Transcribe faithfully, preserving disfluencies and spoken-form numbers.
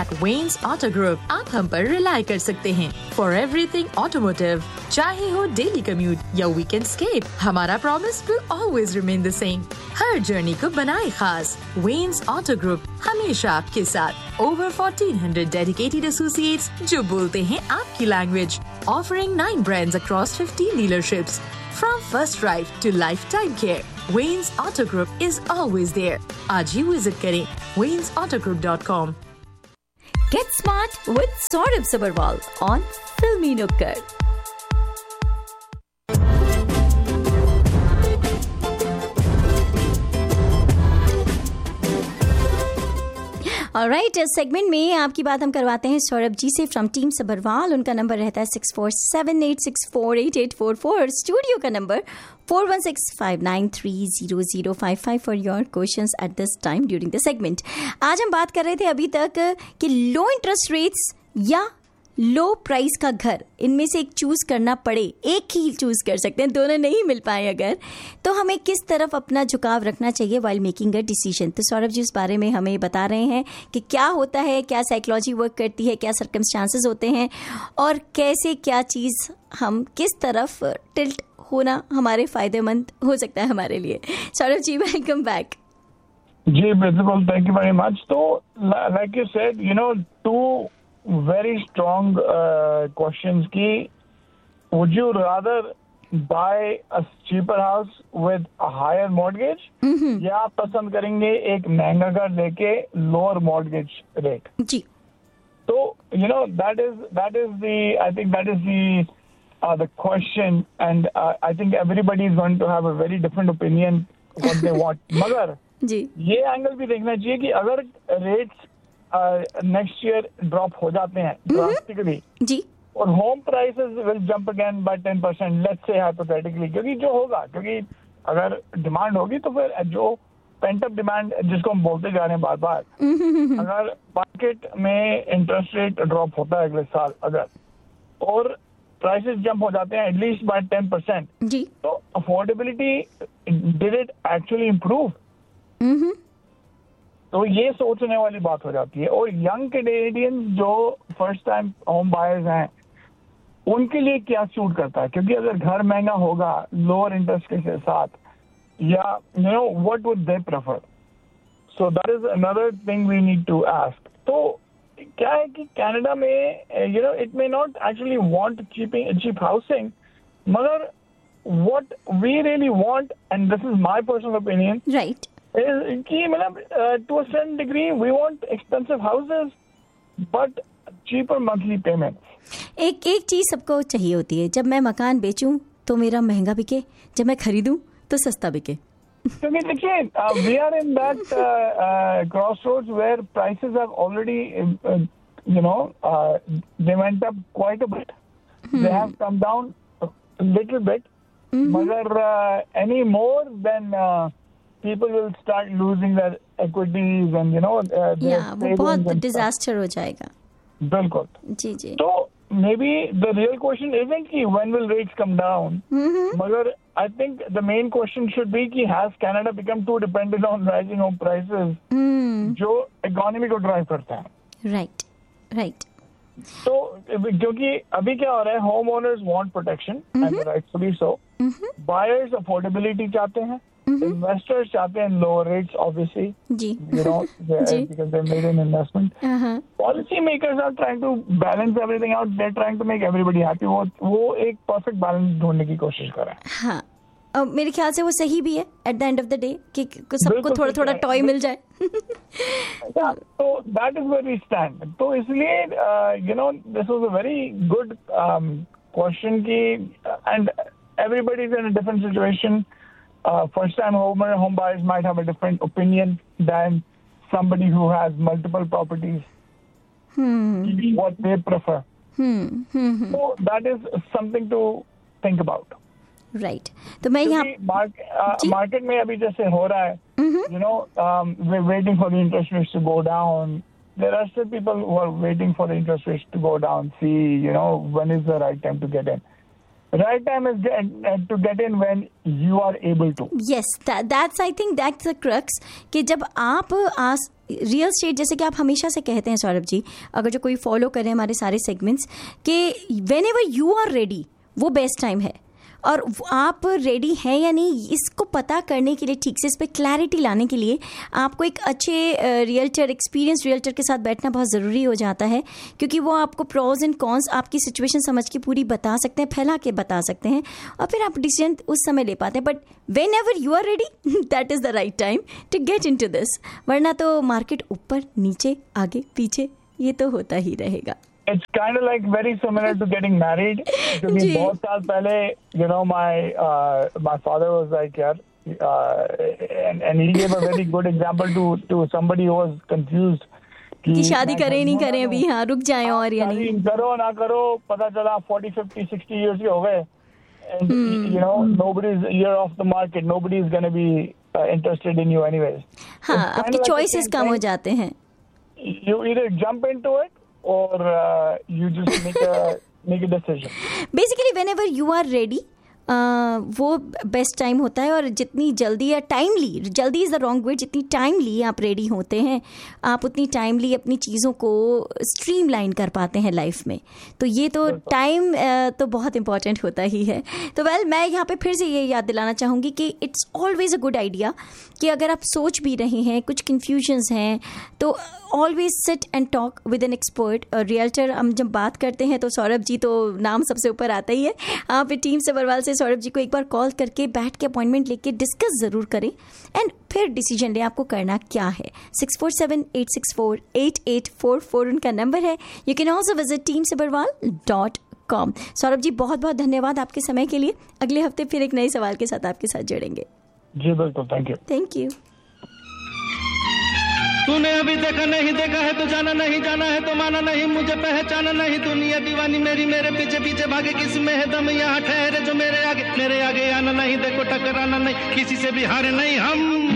Veins auto group, आप हम पर रिलाई कर सकते हैं फॉर एवरीथिंग ऑटोमोटिव, चाहे हो डेली कम्यूट या वीकेंड स्केप, हमारा promise will always remain the same. Her journey को बनाए खास, वेन्स ऑटो ग्रुप हमेशा आपके साथ। Over fourteen hundred dedicated associates जो बोलते हैं आपकी language, offering nine brands across fifteen dealerships. From first drive to lifetime care, Wayne's Auto Group is always there. आज ही विजिट करें waynes auto group dot com. Get smart with Saurabh Sabharwal on Filmy Nukkad. Alright, इस segment में आपकी बात हम करवाते हैं सौरभ जी से फ्रॉम टीम सबरवाल। उनका नंबर रहता है six four seven eight six four eight eight four four. Studio का number four one six five nine three zero zero five five for your questions at this time during the segment. आज हम बात कर रहे थे अभी तक कि लो इंटरेस्ट रेट्स या लो प्राइस का घर, इनमें से एक चूज करना पड़े, एक ही चूज कर सकते हैं, दोनों नहीं मिल पाए अगर, तो हमें किस तरफ अपना झुकाव रखना चाहिए वाइल मेकिंग अ डिसीजन। तो सौरभ जी उस बारे में हमें बता रहे हैं कि क्या होता है, क्या साइकोलॉजी वर्क करती है, क्या सर्कमस्टांसेस होते हैं और कैसे क्या चीज़ हम किस तरफ टिल्ट होना हमारे फायदेमंद हो सकता है हमारे लिए। Saurabh ji welcome back. जी बिल्कुल, थैंक यू वेरी मच। तो like you said, you know, to very strong uh, questions ki would you rather buy a cheaper house with a higher mortgage mm-hmm. या आप पसंद करेंगे एक महंगा घर लेके lower mortgage rate जी। तो you know that is that is the I think that is the uh, the question and uh, I think everybody is going to have a very different opinion what they want मगर जी ये angle भी देखना चाहिए कि अगर rates next year drop हो जाते हैं ड्रास्टिकली जी और home prices will jump again by ten percent, let's say hypothetically, क्योंकि जो होगा, क्योंकि अगर डिमांड होगी तो फिर जो पेंट अप डिमांड जिसको हम बोलते जा रहे हैं बार बार, अगर मार्केट में इंटरेस्ट रेट ड्रॉप होता है अगले साल अगर और प्राइसेस जंप हो जाते हैं एटलीस्ट बाय टेन परसेंट, तो affordability did it actually improve? तो ये सोचने वाली बात हो जाती है। और यंग कैनेडियंस जो फर्स्ट टाइम होम बायर्स हैं उनके लिए क्या सूट करता है, क्योंकि अगर घर महंगा होगा लोअर इंटरेस्ट के साथ, या you know what would they prefer, so that is another thing we need to ask. तो क्या है कि कनाडा में you know it may not actually want चीपिंग cheap housing, मगर what we really want, and this is my personal opinion, right, कि मतलब to a certain degree we want expensive houses but cheaper monthly payment. एक एक चीज सबको चाहिए होती है, जब मैं मकान बेचूं तो मेरा महंगा बिके, जब मैं खरीदूं तो सस्ता बिके। क्योंकि देखिए we are in that cross roads where prices have already you know they went up quite a bit, they have come down little bit, मगर any more than people will start losing their equities and you know uh, yeah, वो बहुत disaster हो जाएगा। बिल्कुल जी जी। तो maybe the real question isn't कि when will rates come down, मगर I think the main question should be कि has Canada become too dependent on rising home prices जो economy को drive करता है। right right। तो क्योंकि अभी क्या हो रहा है, home owners want protection and rightfully so, buyers affordability चाहते हैं, इन्वेस्टर्स चाहते हैं lower rates obviously ji, you know because they made an investment. Policy makers are trying to balance everything out, they are trying to make everybody happy. वो वो एक perfect balance ढूंढने की कोशिश कर रहे हैं। हाँ, uh, मेरे ख्याल से वो सही भी है at the end of the day कि सबको थोड़ा थोड़ा टॉय मिल जाए। तो that is where we stand. तो इसलिए you know this was a very good question की, and everybody is in a different situation. Uh, first-time homer, home buyers might have a different opinion than somebody who has multiple properties. Hmm. What they prefer. Hmm. Hmm. So that is something to think about. Right. तो मैं यहाँ market में अभी जैसे हो रहा है, you know, um, we're waiting for the interest rates to go down. There are still people who are waiting for the interest rates to go down. See, you know, when is the right time to get in? Right time is get, to get in when you are able to. Yes, that, that's I think that's the crux कि जब आप आस real estate, जैसे कि आप हमेशा से कहते हैं सौरभ जी, अगर जो कोई फॉलो करे हमारे सारे सेगमेंट्स, कि when ever you are ready वो बेस्ट टाइम है, और आप रेडी हैं या नहीं इसको पता करने के लिए, ठीक से इस पर क्लैरिटी लाने के लिए आपको एक अच्छे रियल्टर, एक्सपीरियंस रियल्टर के साथ बैठना बहुत ज़रूरी हो जाता है, क्योंकि वो आपको प्रोज एंड कॉन्स आपकी सिचुएशन समझ के पूरी बता सकते हैं, फैला के बता सकते हैं, और फिर आप डिसीजन उस समय ले पाते हैं. But when ever you are ready that is the right time to get in to this, वरना तो मार्केट ऊपर नीचे आगे पीछे ये तो होता ही रहेगा. It's kind of like very similar to getting married. क्योंकि बहुत साल पहले, you know, my uh, my father was like, यार, uh, and and he gave a very good example to to somebody who was confused. कि शादी करें नहीं करें अभी, हाँ रुक जाएं और या नहीं करो ना करो, पता चला forty, fifty, sixty years के हो गए, and hmm. you know nobody's you're off the market, nobody is going to be uh, interested in you anyways. हाँ, आपकी choices कम हो जाते हैं. You either jump into it or uh, you just make a make a decision. Basically, whenever you are ready, Uh, वो best time होता है. और जितनी जल्दी या टाइमली, जल्दी इज़ द रॉन्ग वर्ड, जितनी टाइमली आप रेडी होते हैं आप उतनी टाइमली अपनी चीज़ों को स्ट्रीमलाइन कर पाते हैं लाइफ में. तो ये तो टाइम uh, तो बहुत इंपॉर्टेंट होता ही है. तो वेल well, मैं यहाँ पे फिर से ये याद दिलाना चाहूँगी कि it's always a good idea कि अगर आप सोच भी रहे हैं, कुछ कन्फ्यूजन्स हैं, तो always sit and talk with an expert realtor. हम जब बात करते हैं तो सौरभ जी तो नाम सबसे ऊपर आता ही है. आप टीम सभरवाल से सौरभ जी को एक बार कॉल करके बैठ के अपॉइंटमेंट लेके डिस्कस ज़रूर करें एंड फिर डिसीजन लें आपको करना क्या है. Six four seven eight six four eight eight four four उनका नंबर है. You can also visit team Sabharwal dot com. Saurabh ji बहुत बहुत धन्यवाद आपके समय के लिए. अगले हफ्ते फिर एक नए सवाल के साथ आपके साथ जुड़ेंगे. जी बिल्कुल, थैंक यू. Thank you. तूने अभी देखा नहीं देखा है तो जाना नहीं, जाना है तो माना नहीं, मुझे पहचाना नहीं, दुनिया दीवानी मेरी मेरे पीछे पीछे भागे, किस में है दम यहाँ ठहरे जो मेरे आगे, मेरे आगे आना नहीं, देखो टकराना नहीं, किसी से भी हारे नहीं हम.